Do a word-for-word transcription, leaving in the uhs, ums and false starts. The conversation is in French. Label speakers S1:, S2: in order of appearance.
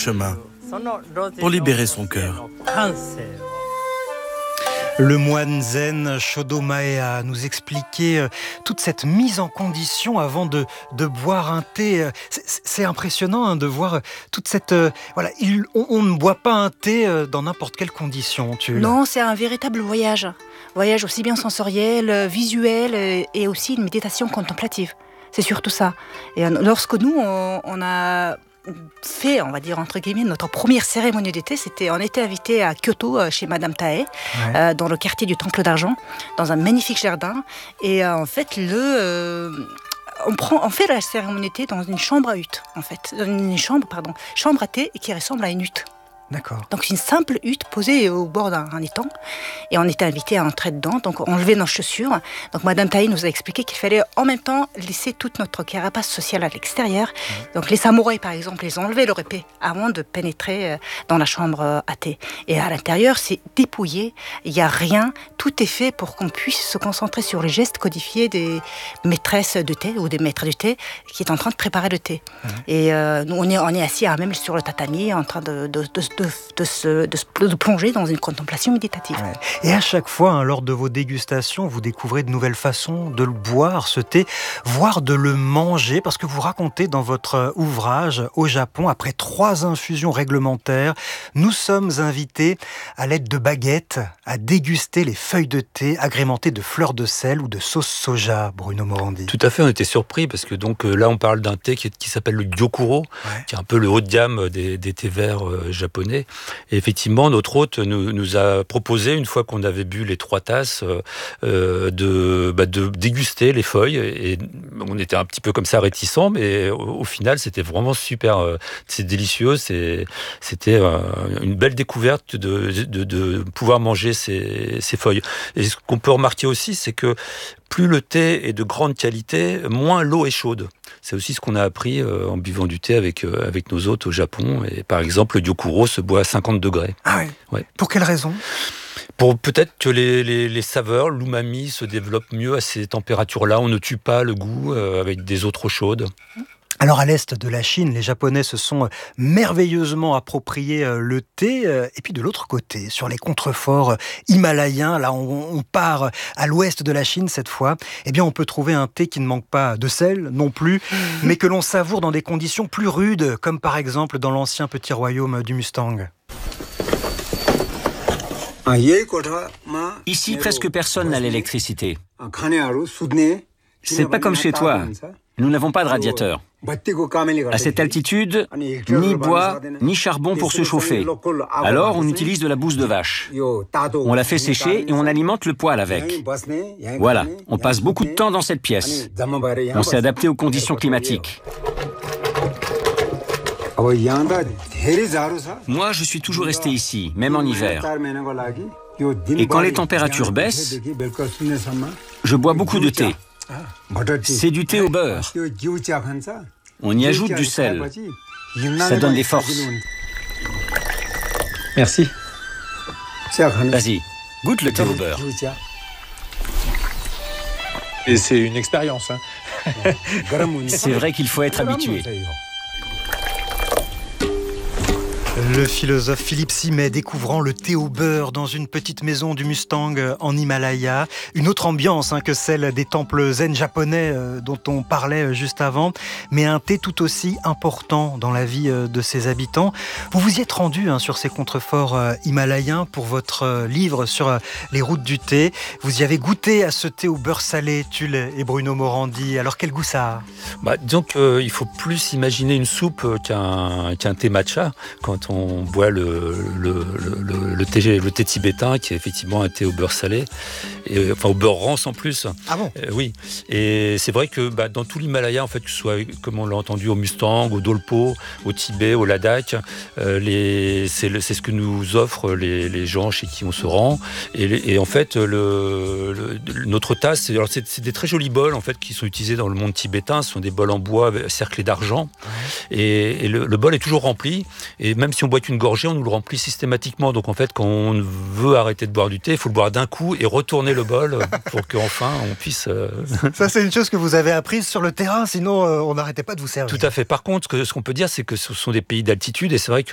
S1: chemin pour libérer son cœur.
S2: Le moine zen Shodo Maea nous expliquait euh, toute cette mise en condition avant de, de boire un thé. C'est, c'est impressionnant hein, de voir toute cette... Euh, voilà, il, on, on ne boit pas un thé euh, dans n'importe quelle condition. Tu...
S3: Non, c'est un véritable voyage. Voyage aussi bien sensoriel, visuel euh, et aussi une méditation contemplative. C'est surtout ça. Et euh, lorsque nous, on, on a... fait, on va dire entre guillemets, notre première cérémonie d'été, c'était, on était invité à Kyoto chez Madame Tae, ouais. euh, dans le quartier du Temple d'Argent, dans un magnifique jardin. Et euh, en fait, le, euh, on prend, on fait la cérémonie d'été dans une chambre à hutte, en fait, une chambre, pardon, chambre à thé qui ressemble à une hutte.
S2: D'accord.
S3: Donc c'est une simple hutte posée au bord d'un un étang et on était invité à entrer dedans, donc on levait nos chaussures. Donc Madame Taï nous a expliqué qu'il fallait en même temps laisser toute notre carapace sociale à l'extérieur. Mmh. Donc les samouraïs par exemple, ils ont enlevé leur épée avant de pénétrer dans la chambre à thé. Et à l'intérieur c'est dépouillé, il n'y a rien, tout est fait pour qu'on puisse se concentrer sur les gestes codifiés des maîtresses de thé ou des maîtres du thé qui est en train de préparer le thé. Mmh. Et euh, nous on est, on est assis à même sur le tatami en train de, de, de De, de, se, de, se, de plonger dans une contemplation méditative.
S2: Ouais. Et à chaque fois, hein, lors de vos dégustations, vous découvrez de nouvelles façons de le boire, ce thé, voire de le manger, parce que vous racontez dans votre ouvrage, au Japon, après trois infusions réglementaires, nous sommes invités à l'aide de baguettes à déguster les feuilles de thé agrémentées de fleurs de sel ou de sauce soja, Bruno Morandi.
S4: Tout à fait, on était surpris, parce que donc, là, on parle d'un thé qui, qui s'appelle le Gyokuro, ouais. qui est un peu le haut de gamme des, des thés verts euh, japonais. Et effectivement, notre hôte nous, nous a proposé, une fois qu'on avait bu les trois tasses, euh, de, bah, de déguster les feuilles. Et on était un petit peu comme ça réticents, mais au, au final, c'était vraiment super. Euh, c'est délicieux. C'est, c'était euh, une belle découverte de, de, de pouvoir manger ces, ces feuilles. Et ce qu'on peut remarquer aussi, c'est que plus le thé est de grande qualité, moins l'eau est chaude. C'est aussi ce qu'on a appris euh, en buvant du thé avec, euh, avec nos hôtes au Japon. Et par exemple, le Gyokuro se boit à cinquante degrés.
S2: Ah oui. Ouais. Pour quelle raison ?
S4: Pour peut-être que les, les, les saveurs, l'umami se développe mieux à ces températures-là. On ne tue pas le goût euh, avec des eaux trop chaudes.
S2: Alors à l'est de la Chine, les Japonais se sont merveilleusement appropriés le thé. Et puis de l'autre côté, sur les contreforts himalayens, là on, on part à l'ouest de la Chine cette fois, eh bien on peut trouver un thé qui ne manque pas de sel non plus, mais que l'on savoure dans des conditions plus rudes, comme par exemple dans l'ancien petit royaume du Mustang.
S5: Ici, presque personne n'a l'électricité. C'est pas comme chez toi. Nous n'avons pas de radiateur. À cette altitude, ni bois, ni charbon pour se chauffer. Alors, on utilise de la bouse de vache. On la fait sécher et on alimente le poêle avec. Voilà, on passe beaucoup de temps dans cette pièce. On s'est adapté aux conditions climatiques. Moi, je suis toujours resté ici, même en hiver. Et quand les températures baissent, je bois beaucoup de thé. C'est du thé au beurre. On y ajoute du sel. Ça donne des forces.
S6: Merci.
S5: Vas-y, goûte le thé au beurre.
S6: Et c'est une expérience. Hein.
S5: C'est vrai qu'il faut être habitué.
S2: Le philosophe Philippe Simet découvrant le thé au beurre dans une petite maison du Mustang en Himalaya. Une autre ambiance hein, que celle des temples zen japonais euh, dont on parlait juste avant, mais un thé tout aussi important dans la vie euh, de ses habitants. Vous vous y êtes rendu hein, sur ces contreforts euh, himalayens pour votre euh, livre sur euh, les routes du thé. Vous y avez goûté à ce thé au beurre salé, Tulle et Bruno Morandi. Alors quel goût ça a ?
S4: Bah, disons qu'il faut plus imaginer une soupe qu'un, qu'un thé matcha quand on boit le, le, le, le, thé, le thé tibétain, qui est effectivement un thé au beurre salé, et, enfin au beurre rance en plus.
S2: Ah bon ?
S4: euh, Oui. Et c'est vrai que bah, dans tout l'Himalaya, en fait, que ce soit, comme on l'a entendu, au Mustang, au Dolpo, au Tibet, au Ladakh, euh, les, c'est, le, c'est ce que nous offrent les, les gens chez qui on se rend. Et, et en fait, le, le, notre tasse, c'est, alors c'est, c'est des très jolis bols en fait, qui sont utilisés dans le monde tibétain. Ce sont des bols en bois cerclés d'argent. Ouais. Et, et le, le bol est toujours rempli. Et même si on boit une gorgée, on nous le remplit systématiquement. Donc en fait, quand on veut arrêter de boire du thé, il faut le boire d'un coup et retourner le bol pour qu'enfin on puisse... Euh...
S2: Ça, c'est une chose que vous avez apprise sur le terrain, sinon euh, on n'arrêtait pas de vous servir.
S4: Tout à fait. Par contre, ce qu'on peut dire, c'est que ce sont des pays d'altitude et c'est vrai que